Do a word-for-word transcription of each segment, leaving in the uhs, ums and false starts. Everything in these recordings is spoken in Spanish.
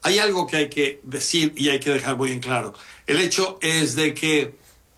hay algo que hay que decir y hay que dejar muy en claro. El hecho es de que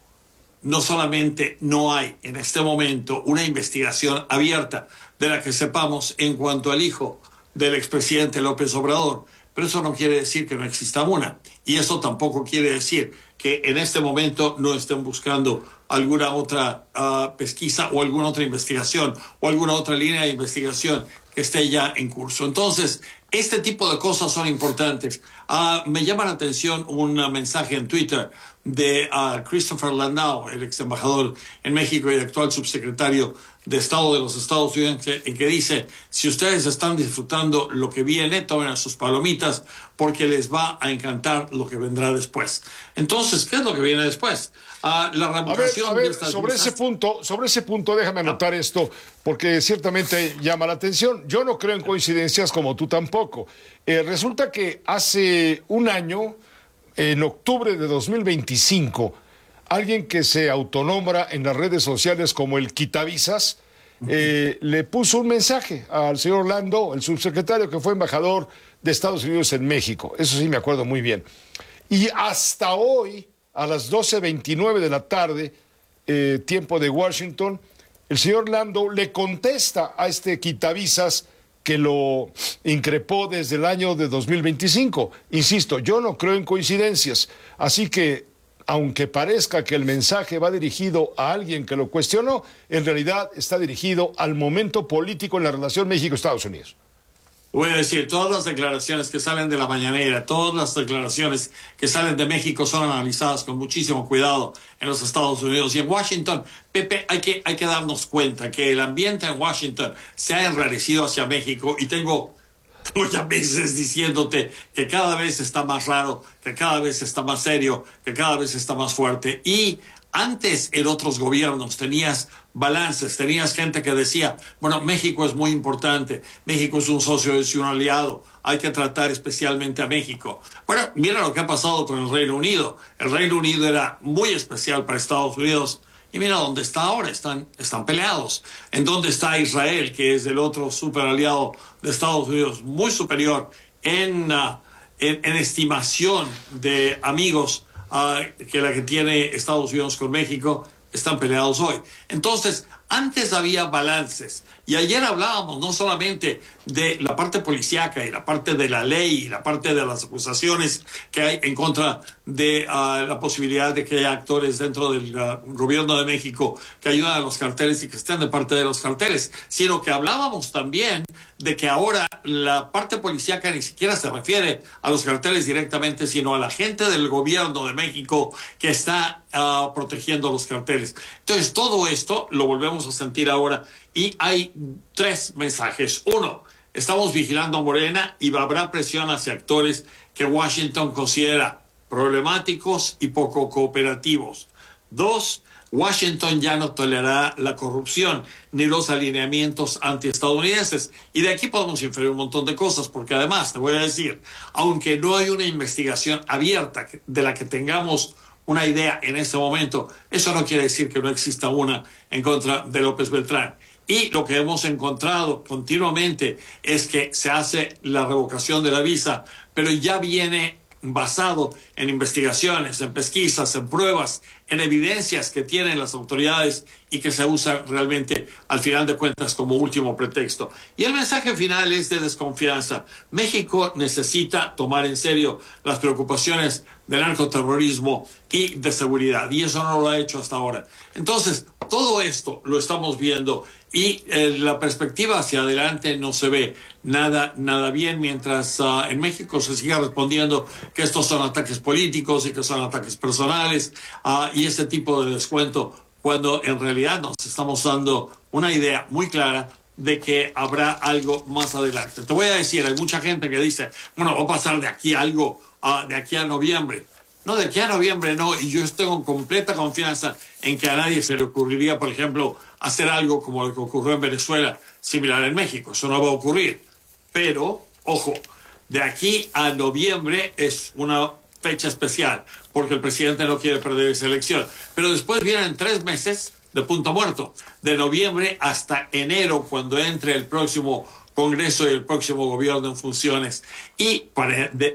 no solamente no hay en este momento una investigación abierta de la que sepamos en cuanto al hijo del expresidente López Obrador, pero eso no quiere decir que no exista una. Y eso tampoco quiere decir que en este momento no estén buscando alguna otra uh, pesquisa o alguna otra investigación o alguna otra línea de investigación que esté ya en curso. Entonces, este tipo de cosas son importantes. Uh, me llama la atención un uh, mensaje en Twitter de uh, Christopher Landau, el ex embajador en México y actual subsecretario de Estado de los Estados Unidos, en que dice: si ustedes están disfrutando lo que viene, tomen sus palomitas porque les va a encantar lo que vendrá después. Entonces, ¿qué es lo que viene después? Uh, la revocación a ver, a ver, de estas sobre visas. ese punto, sobre ese punto, déjame anotar ah. esto, porque ciertamente llama la atención. Yo no creo en coincidencias, como tú tampoco. Eh, resulta que hace un año, en octubre de dos mil veinticinco, alguien que se autonombra en las redes sociales como el Quitavisas, eh, le puso un mensaje al señor Orlando, el subsecretario que fue embajador de Estados Unidos en México. Eso sí me acuerdo muy bien. Y hasta hoy, a las doce veintinueve de la tarde, eh, tiempo de Washington, el señor Orlando le contesta a este Quitavisas que lo increpó desde el año de dos mil veinticinco. Insisto, yo no creo en coincidencias, así que aunque parezca que el mensaje va dirigido a alguien que lo cuestionó, en realidad está dirigido al momento político en la relación México-Estados Unidos. Voy a decir, todas las declaraciones que salen de la mañanera, todas las declaraciones que salen de México son analizadas con muchísimo cuidado en los Estados Unidos. Y en Washington, Pepe, hay que, hay que darnos cuenta que el ambiente en Washington se ha enrarecido hacia México, y tengo muchas veces diciéndote que cada vez está más raro, que cada vez está más serio, que cada vez está más fuerte. Y antes, en otros gobiernos, tenías balances, tenías gente que decía, bueno, México es muy importante, México es un socio, es un aliado, hay que tratar especialmente a México. Bueno, mira lo que ha pasado con el Reino Unido. El Reino Unido era muy especial para Estados Unidos, y mira dónde está ahora, están, están peleados. ¿En dónde está Israel, que es el otro super aliado de Estados Unidos, muy superior en, uh, en, en estimación de amigos Uh, que la que tiene Estados Unidos con México? Están peleados hoy. Entonces, antes había balances. Y ayer hablábamos no solamente de la parte policíaca y la parte de la ley y la parte de las acusaciones que hay en contra de uh, la posibilidad de que haya actores dentro del uh, gobierno de México que ayudan a los carteles y que estén de parte de los carteles, sino que hablábamos también de que ahora la parte policíaca ni siquiera se refiere a los carteles directamente, sino a la gente del gobierno de México que está uh, protegiendo a los carteles. Entonces, todo esto lo volvemos a sentir ahora, y hay tres mensajes. Uno, estamos vigilando a Morena y habrá presión hacia actores que Washington considera problemáticos y poco cooperativos. Dos, Washington ya no tolerará la corrupción ni los alineamientos antiestadounidenses. Y de aquí podemos inferir un montón de cosas, porque además, te voy a decir, aunque no hay una investigación abierta de la que tengamos una idea en este momento, eso no quiere decir que no exista una en contra de López Beltrán. Y lo que hemos encontrado continuamente es que se hace la revocación de la visa, pero ya viene basado en investigaciones, en pesquisas, en pruebas, en evidencias que tienen las autoridades y que se usan realmente, al final de cuentas, como último pretexto. Y el mensaje final es de desconfianza. México necesita tomar en serio las preocupaciones de narcoterrorismo y de seguridad, y eso no lo ha hecho hasta ahora. Entonces, todo esto lo estamos viendo, y eh, la perspectiva hacia adelante no se ve nada, nada bien, mientras uh, en México se siga respondiendo que estos son ataques políticos y que son ataques personales uh, y ese tipo de descuento, cuando en realidad nos estamos dando una idea muy clara de que habrá algo más adelante. Te voy a decir, hay mucha gente que dice, bueno, va a pasar de aquí algo, uh, de aquí a noviembre. No, de aquí a noviembre no, y yo tengo completa confianza en que a nadie se le ocurriría, por ejemplo, hacer algo como lo que ocurrió en Venezuela, similar en México. Eso no va a ocurrir. Pero, ojo, de aquí a noviembre es una fecha especial, porque el presidente no quiere perder esa elección. Pero después vienen tres meses de punto muerto, de noviembre hasta enero, cuando entre el próximo Congreso y el próximo gobierno en funciones. Y para de,